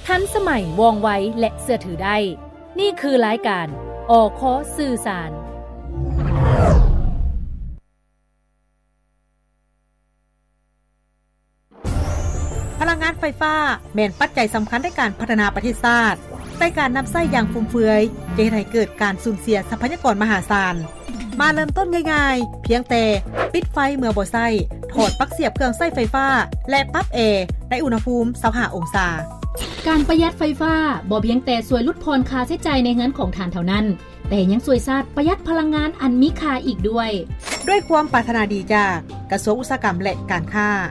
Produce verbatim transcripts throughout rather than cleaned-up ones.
ทันสมัยว่องไวและเชื่อถือได้นี่คือรายการอคสื่อสารพลังงานไฟฟ้าแม่นปัจจัยสำคัญในการพัฒนาประเทศชาติแต่การนำใช้อย่างฟุ่มเฟือยจะให้เกิดการสูญเสียทรัพยากรมหาศาลมาเริ่มต้นง่ายๆเพียงแต่ปิดไฟเมื่อบ่ใช้ถอดปลั๊กเสียบเครื่องใช้ไฟฟ้าและปรับแอร์ในอุณหภูมิยี่สิบห้าองศาการประหยัดไฟฟ้าบ่เพียงแต่ช่วยลดพรค่าใช้จ่ายในเรือนของท่านเท่านั้นแต่ยังช่วยชาติประหยัดพลังงานอันมีค่าอีกด้วยด้วยความปรารถนาดีจากกระทรวงอุตสาหกรรมและการค้า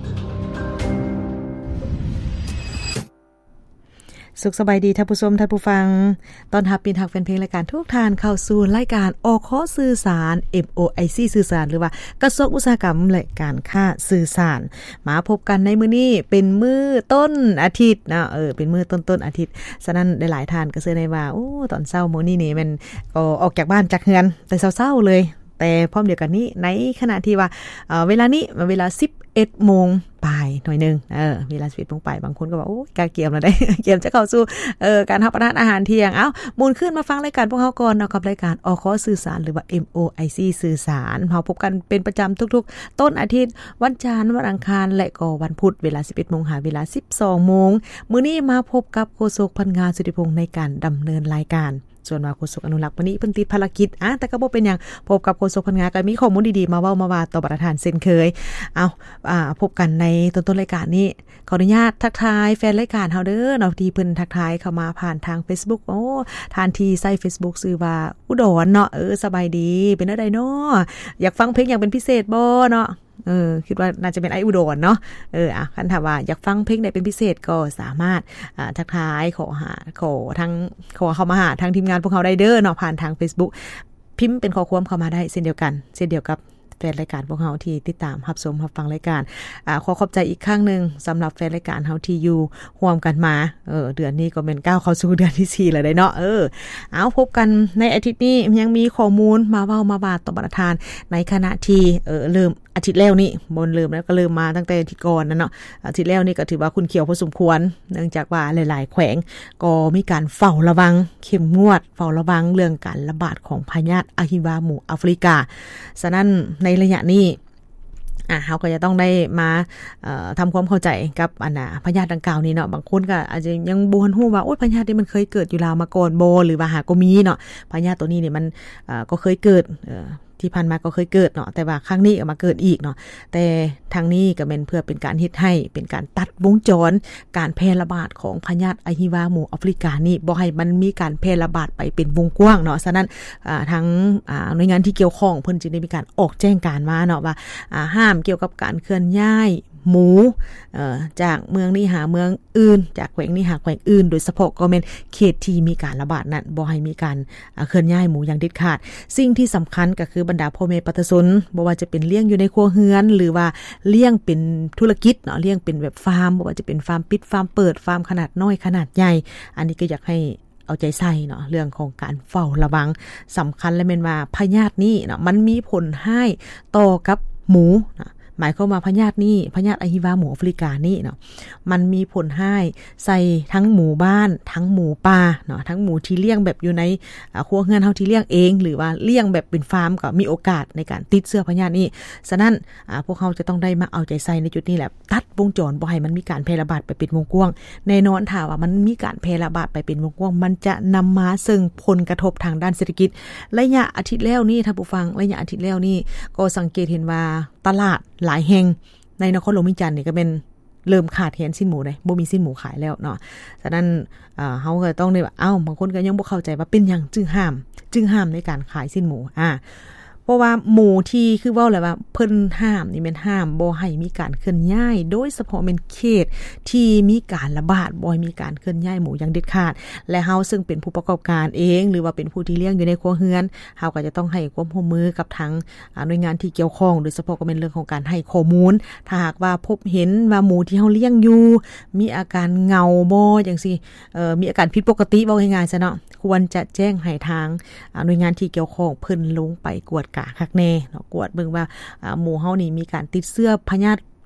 สุขสบายดีท่านผู้ชมท่านผู้ฟังตอนรับปินทักแฟนเพลงรายการทุกท่านเข้าสู่รายการอคสื่อสาร เอ็ม โอ ไอ ซี สื่อสารหรือว่ากระทรวงอุตสาหกรรมและการค้าสื่อสารมาพบกันในมื้อนี้เป็นมื้อต้นอาทิตย์นะเออเป็นมื้อต้นๆอาทิตย์ฉะนั้นหลายๆท่านก็เชื่อได้ว่าโอ้ตอนเช้ามื้อนี้นี่มันก็ออกจากบ้านจากเรือนแต่เช้าๆเลยแต่พร้อมเดียวกันนี้ในขณะที่ว่าเอ่อเวลานี้เวลา สิบเอ็ดโมงปลายหน่อยนึงเออเวลา สิบเอ็ดโมงปลายบางคนก็บอกโอ้ยกาเกียมแล้วได้เกียมจะเข้าสู่เอ่อการรับประทานอาหารเที่ยงเอ้ามูลขึ้นมาฟังรายการพวกเฮาก่อนเนาะกับรายการอคสื่อสารหรือว่า เอ็ม โอ ไอ ซี สื่อสารเฮาพบกันเป็นประจำทุกๆต้นอาทิตย์วันจันทร์วันอังคารและก็วันพุธเวลา สิบเอ็ดโมง หาเวลา สิบสองโมงมื้อนี้มาพบกับโฆษกพันงานสุทธิพงษ์ในการดำเนินรายการส่วนว่าโฆษกอนุรักษ์วันนี้เพิ่นติดภารกิจอ่ะแต่ก็บ่เป็นหยังพบกับโฆษกพันงานก็มีข้อมูลดีๆมาเว้ามาว่าต่อประธานเช่นเคยเอาอ่าพบกันในต้นๆรายการนี้ขออนุญาตทักทายแฟนรายการเฮาเด้อเนาะที่เพิ่นทักทายเข้ามาผ่านทาง Facebook โอ้ทานที่ใช้ Facebook ชื่อว่าอุดรเนาะเออสบายดีเป็นจังได๋เนาะอยากฟังเพลงอย่างเป็นพิเศษบ่เนาะเออคิดว่าน่าจะเป็นไอ้อุดรเนาะเอออ่ะคันถ้าว่าอยากฟังเพลงใดเป็นพิเศษก็สามารถอ่าทักทายขอหาขอทางขอเข้ามาหาทางทีมงานพวกเขาได้เด้อเนาะผ่านทาง Facebook พิมพ์เป็นข้อความเข้ามาได้เช่นเดียวกันเช่นเดียวกับแฟนรายการพวกเฮาที่ติดตามรับชมรับฟังรายการอ่าขอขอบใจอีกครั้งนึงสำหรับแฟนรายการเฮาที่อยู่ร่วมกันมาเออเดือนนี้ก็เป็นก้าวเข้าสู่เดือนที่สี่แล้วได้เนาะเออเอาพบกันในอาทิตย์นี้ยังมีข้อมูลมาเว้ามาบาดต่อประธานในขณะที่เออเริ่มอาทิตย์แล้วนี่บนเริ่มแล้วก็เริ่มมาตั้งแต่อาทิตย์ก่อนนั่นเนาะอาทิตย์แล้วนี่ก็ถือว่าคุณเขียวพอสมควรเนื่องจากว่าหลายๆแขวงก็มีการเฝ้าระวังเข้มงวดเฝ้าระวังเรื่องการระบาดของพยาธิอะฮิวาหมู่แอฟริกาฉะนั้นในระยะนี้อ่ะเฮาก็จะต้องได้มาเอ่อทำความเข้าใจกับอันน่ะพยาธิดังกล่าวนี้เนาะบางคนก็อาจจะยังบ่ฮู้ว่าโอ๊ยพยาธินี่มันเคยเกิดอยู่ลาวมาก่อนบ่หรือว่าหาก็มีเนาะพยาธิตัวนี้นี่มันเอ่อก็เคยเกิดเอ่อที่ผ่านมาก็เคยเกิดเนาะแต่ว่าครั้งนี้ก็มาเกิดอีกเนาะแต่ทางนี้ก็เป็นเพื่อเป็นการเฮ็ดให้เป็นการตัดวงจรการแพร่ระบาดของพยาธิอะฮิวาหมู่แอฟริกานี่บ่ให้มันมีการแพร่ระบาดไปเป็นวงกว้างเนาะฉะนั้นอ่าทั้งอ่าหน่วยงานที่เกี่ยวข้องเพิ่นจึงได้มีการออกแจ้งการมาเนาะว่าอ่าห้ามเกี่ยวกับการเคลื่อนย้ายหมูเอ่อจากเมืองนี้หาเมืองอื่นจากแขวงนี้หาแขวงอื่นโดยเฉพาะก็แม่นเขตที่มีการระบาดนั้นบ่ให้มีการเคลื่อนย้ายหมูอย่างเด็ดขาดสิ่งที่สำคัญก็คือบรรดาพ่อแม่ประชาชนบ่ว่าจะเป็นเลี้ยงอยู่ในครัวเรือนหรือว่าเลี้ยงเป็นธุรกิจเนาะเลี้ยงเป็นแบบฟาร์มบ่ว่าจะเป็นฟาร์มปิดฟาร์มเปิดฟาร์มขนาดน้อยขนาดใหญ่อันนี้ก็อยากให้เอาใจใส่เนาะเรื่องของการเฝ้าระวังสำคัญและแม่นว่าพยาธินี้เนาะมันมีผลให้ต่อกับหมูนะหมายความว่าพยาธินี้พยาธิอะฮิวาหมู่แอฟริกานี่เนาะมันมีผลให้ใส่ทั้งหมู่บ้านทั้งหมู่ป่าเนาะทั้งหมู่ที่เลี้ยงแบบอยู่ในครัวเรือนเฮาที่เลี้ยงเองหรือว่าเลี้ยงแบบเป็นฟาร์มก็มีโอกาสในการติดเชื้อพยาธินี้ฉะนั้นอ่าพวกเฮาจะต้องได้มาเอาใจใส่ในจุดนี้แหละตัดวงจรบ่ให้มันมีการแพร่ระบาดไปเป็นวงกว้างแน่นอนถ้าว่ามันมีการแพร่ระบาดไปเป็นวงกว้างมันจะนำมาซึ่งผลกระทบทางด้านเศรษฐกิจระยะอาทิตย์แล้วนี่ท่านผู้ฟังระยะอาทิตย์แล้วนี่ก็สังเกตเห็นว่าตลาดหลายแห่งในนครหลวงวิจันทร์นี่ก็เป็นเริ่มขาดแคลนสิ้นหมูได้บ่มีสิ้นหมูขายแล้วเนาะฉะนั้นอ่าเฮาก็ต้องได้ว่าอ้าวบางคนก็ยังบ่เข้าใจว่าเป็นหยังจึงห้ามจึงห้ามในการขายสิ้นหมูอ่าเพราะว่าหมู่ที่คือเว้าแล้วว่าเพิ่นห้ามนี่แม่นห้ามบ่ให้มีการเคลื่อนย้ายโดยเฉพาะเป็นเขตที่มีการระบาดบ่ให้มีการเคลื่อนย้ายหมู่อย่างเด็ดขาดและเฮาซึ่งเป็นผู้ประกอบการเองหรือว่าเป็นผู้ที่เลี้ยงอยู่ในครัวเรือนเฮาก็จะต้องให้ความร่วมมือกับทางหน่วยงานที่เกี่ยวข้องโดยเฉพาะก็เป็นเรื่องของการให้ข้อมูลถ้าหากว่าพบเห็นว่าหมู่ที่เฮาเลี้ยงอยู่มีอาการเหงาบ่จังซี่เอ่อมีอาการผิดปกติเว้าง่ายๆซะเนาะควรจะแจ้งให้ทางหน่วยงานที่เกี่ยวข้องเพิ่นลงไปกวดกะคักแน่เนาะกวดเบิ่งว่าหมู่เฮานี่มีการติดเชื้อพยาธิ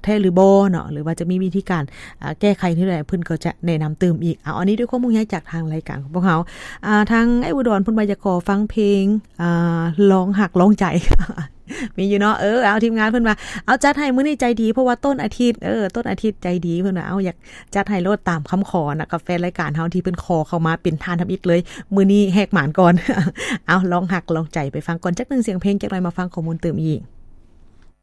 แท้หรือบ่เนาะหรือว่าจะมีวิธีการแก้ไขที่ใดเพิ่นก็จะแนะนำเติมอีกเอาอันนี้ด้วยข้อมูลย้ายจากทางรายการของพวกเฮาอ่าทางไอ้อุดรเพิ่นว่าจะขอฟังเพลงอ่าร้องหักร้องใจมีอยู่เนาะเออเอาทีมงานเพิ่นว่าเอาจัดให้มื้อนี้ใจดีเพราะว่าต้นอาทิตย์เออต้นอาทิตย์ใจดีเพิ่นว่าเอาอยากจัดให้โลดตามคำขอนะกับแฟนรายการเฮาที่เพิ่นขอเข้ามาเป็นทานทำอิฐเลยมื้อนี้แหกหมานก่อนเอาลองหักลองใจไปฟังก่อนจักนึงเสียงเพลงจักหน่อยมาฟังข้อมูลเติมอีก